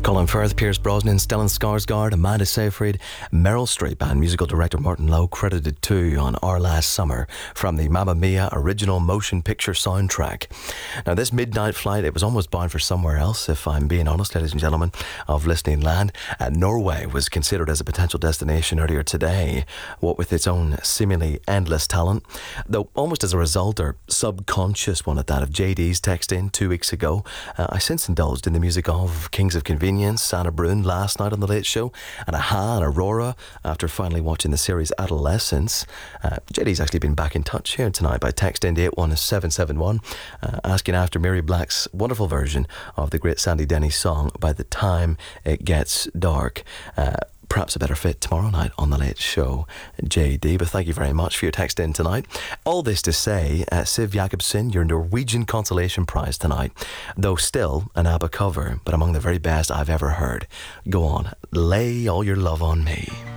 Colin Firth, Pierce Brosnan, Stellan Skarsgård, Amanda Seyfried, Meryl Streep and musical director Martin Lowe credited too on Our Last Summer from the Mamma Mia original motion picture soundtrack. Now this midnight flight, it was almost bound for somewhere else, if I'm being honest, ladies and gentlemen of listening land. Norway was considered as a potential destination earlier today, what with its own seemingly endless talent, though almost as a result, or subconscious one at that, of JD's text in 2 weeks ago. I since indulged in the music of Kings of Convenience, Santa Brun last night on The Late Show, and Aha and Aurora after finally watching the series Adolescence. JD's actually been back in touch here tonight by text into 81771 asking after Mary Black's wonderful version of the great Sandy Denny song By the Time It Gets Dark. Perhaps a better fit tomorrow night on The Late Show, JD. But thank you very much for your text in tonight. All this to say, Siv Jakobsen, your Norwegian consolation prize tonight, though still an ABBA cover, but among the very best I've ever heard. Go on, lay all your love on me.